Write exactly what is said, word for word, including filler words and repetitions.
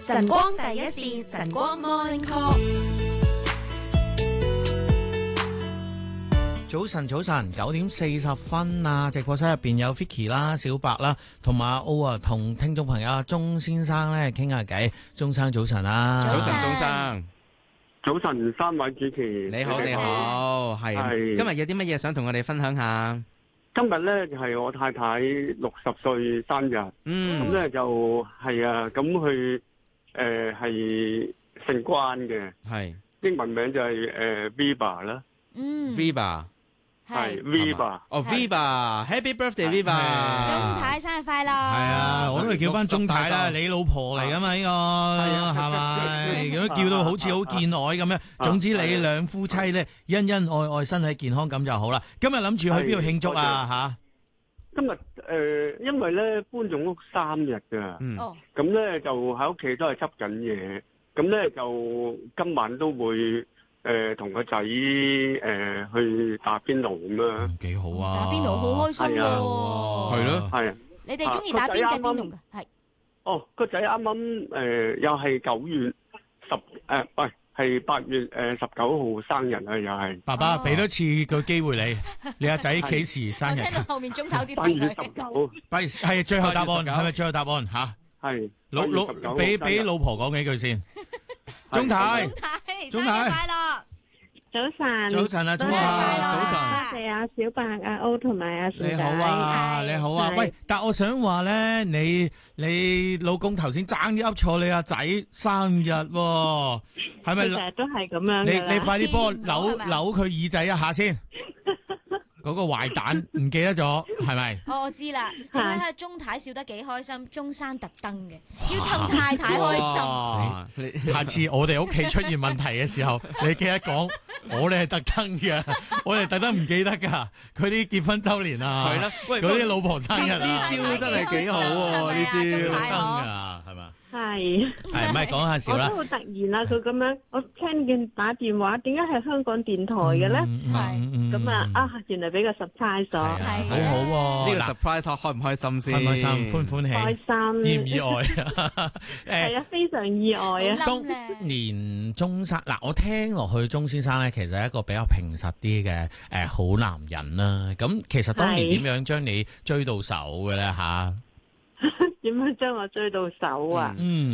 晨光第一線，晨光 Morning Call。 早晨，早晨，九點四十分啊！直播室入邊有 Vicky 啦、小白啦，同埋阿 O 啊，同聽眾朋友阿鐘先生咧傾下偈。鐘生早晨啊！ 早晨，鐘生， 早晨，三位主持， 你好，你好，係。今日有啲乜嘢想同我哋分享下？ 今日咧就係我太太六十歲生日， 嗯， 咁咧就係啊，咁佢誒係姓關嘅， 係英文名就係誒 Viva 啦， 嗯 Viva。 係 Viva， 哦 Viva，Happy Birthday Viva， 鐘太生日快樂。 係啊，我都係叫翻鐘太啦，你老婆嚟噶嘛呢個係咪？咁叫到好似好見外咁樣。總之你兩夫妻咧恩恩愛愛，身體健康咁就好啦。今日諗住去邊度慶祝啊？吓？ 今日誒，因為咧搬咗屋三日噶， 嗯， 咁咧就喺屋企都係執緊嘢，咁咧就今晚都會。誒同個仔誒去打邊爐咁樣， 幾好啊！ 打邊爐好開心喎， 係咯， 係啊！ 你哋中意打邊隻邊爐㗎？係哦，個仔啱啱誒又係九月十誒，喂係八月誒十九號生日啊，又係。 爸爸俾多次個機會你，你阿仔幾時生日？ 我聽到後面鐘頭先八月十九， 八月係最後答案，係咪最後答案嚇？ 係老老俾俾老婆講幾句先。鐘太， 鐘太， 鐘生日快樂！ 早晨， 早晨啊，鐘太， 早晨， 多謝阿小白、阿 O 同埋阿順仔。 你好啊，你好啊。喂，但我想話咧，你你老公頭先爭啲噏錯你阿仔生日喎，係咪？ 成日都係咁樣。 你你快啲幫我扭扭佢耳仔一下先。嗰個壞蛋唔記得咗，係咪？ 哦，我知啦。你睇下鐘太笑得幾開心，鐘生特登嘅，要氹太太開心。下次我哋屋企出現問題嘅時候，你記得講，我哋係特登嘅，我哋特登唔記得㗎。佢啲結婚週年啊， 係啦，喂， 嗰啲老婆生日啊， 呢招真係幾好喎，呢招特登㗎，係嘛？ 係係咪講下笑啦？ 我都好突然啊！佢咁樣，我聽見打電話，點解係香港電台嘅咧？ 係咁啊啊！原來俾個 surprise 咗， 係好好喎。 呢個 surprise 開唔開心先？ 開唔開心？歡唔歡喜？ 開心。 意唔意外啊？ 係啊，非常意外啊！ 當年鐘生嗱，我聽落去鐘先生咧，其實係一個比較平實啲嘅誒好男人啦。咁其實當年點樣將你追到手嘅咧嚇？ 點樣將我追到手啊？ 嗯。